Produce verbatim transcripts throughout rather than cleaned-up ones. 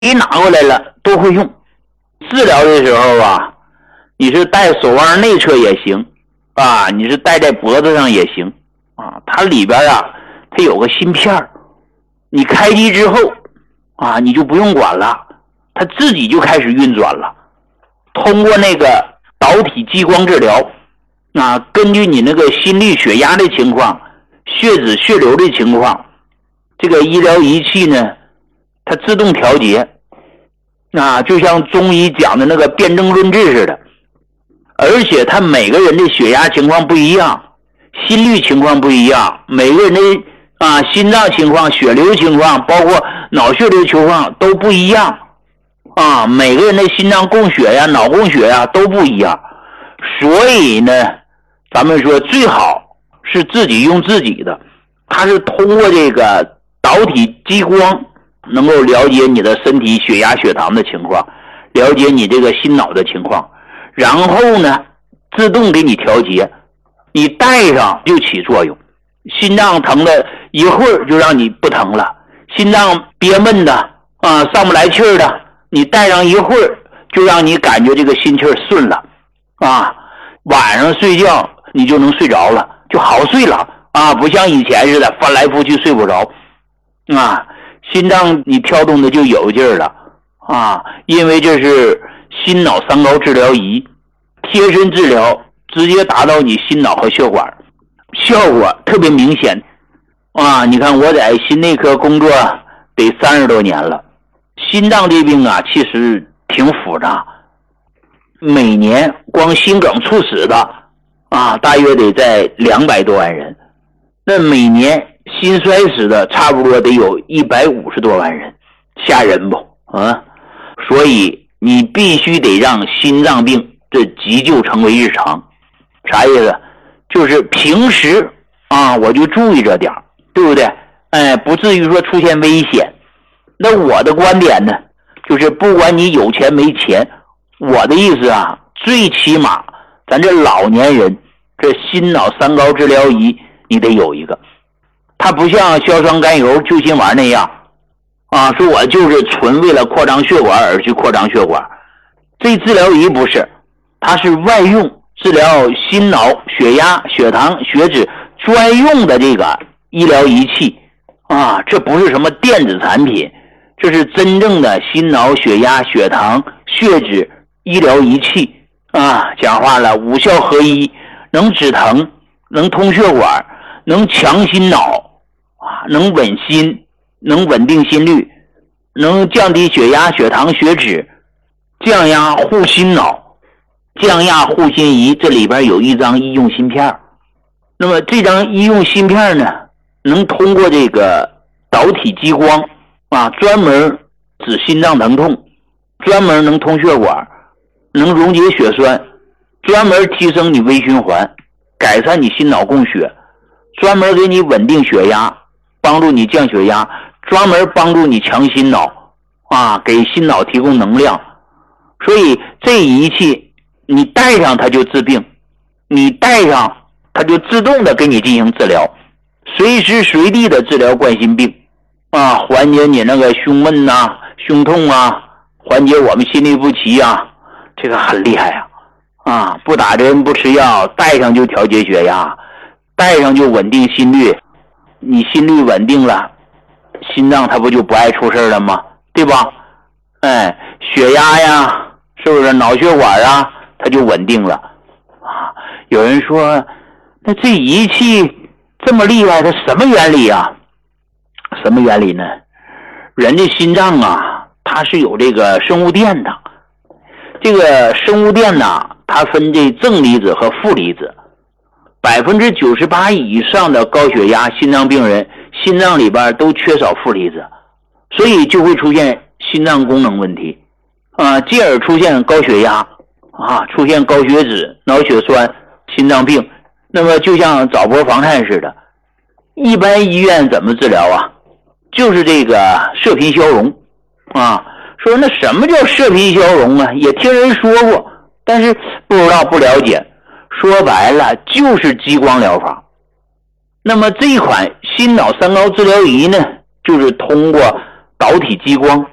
一拿过来了都会用。治疗的时候啊，你是戴手腕内侧也行啊，你是戴在脖子上也行啊。它里边啊，它有个芯片，你开机之后啊，你就不用管了，它自己就开始运转了。通过那个导体激光治疗啊，根据你那个心率血压的情况、血脂血流的情况，这个医疗仪器呢，它自动调节啊，就像中医讲的那个辨证论治似的。而且它每个人的血压情况不一样，心率情况不一样，每个人的啊心脏情况、血流情况，包括脑血流情况都不一样啊，每个人的心脏供血呀、脑供血呀都不一样。所以呢，咱们说最好是自己用自己的，它是通过这个导体激光能够了解你的身体血压血糖的情况，了解你这个心脑的情况，然后呢自动给你调节，你戴上就起作用。心脏疼的一会儿就让你不疼了，心脏憋闷的啊上不来气儿的，你戴上一会儿就让你感觉这个心气儿顺了啊，晚上睡觉你就能睡着了，就好睡了啊，不像以前似的翻来覆去睡不着啊，心脏你跳动的就有劲儿了啊，因为这是心脑三高治疗仪，贴身治疗，直接达到你心脑和血管，效果特别明显啊！你看我在心内科工作得三十多年了，心脏这病啊其实挺复杂，每年光心梗猝死的啊大约得在两百多万人，那每年心衰死的差不多得有一百五十多万人，吓人不啊？所以你必须得让心脏病这急救成为日常。啥意思？就是平时啊我就注意着点，对不对？哎，不至于说出现危险。那我的观点呢，就是不管你有钱没钱，我的意思啊，最起码咱这老年人这心脑三高治疗仪你得有一个。它不像硝酸甘油救心丸那样啊，说我就是纯为了扩张血管而去扩张血管。这治疗仪不是，它是外用治疗心脑血压血糖血脂专用的这个医疗仪器啊，这不是什么电子产品，这是真正的心脑血压血糖血脂医疗仪器啊。讲话了，五效合一，能止疼，能通血管，能强心脑啊，能稳心，能稳定心率，能降低血压血糖血脂，降压护心脑，降压护心仪，这里边有一张医用芯片。那么这张医用芯片呢，能通过这个导体激光啊，专门治心脏疼痛，专门能通血管，能溶解血栓，专门提升你微循环，改善你心脑供血，专门给你稳定血压，帮助你降血压，专门帮助你强心脑啊，给心脑提供能量。所以这仪器你戴上它就治病，你戴上它就自动的给你进行治疗，随时随地的治疗冠心病啊，缓解你那个胸闷呐、啊、胸痛啊，缓解我们心律不齐啊，这个很厉害啊！啊，不打针不吃药，戴上就调节血压，戴上就稳定心率，你心率稳定了，心脏它不就不爱出事了吗？对吧？哎，血压呀，是不是脑血管啊，它就稳定了啊？有人说，那这仪器这么厉害，它什么原理啊？什么原理呢？人的心脏啊，它是有这个生物电的。这个生物电呢，它分这正离子和负离子。百分之九十八以上的高血压心脏病人，心脏里边都缺少负离子，所以就会出现心脏功能问题啊，进而出现高血压啊，出现高血脂、脑血栓、心脏病。那么就像早搏房颤似的，一般医院怎么治疗啊？就是这个射频消融啊。说那什么叫射频消融啊？也听人说过，但是不知道不了解。说白了就是激光疗法。那么这一款心脑三高治疗仪呢，就是通过导体激光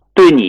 对你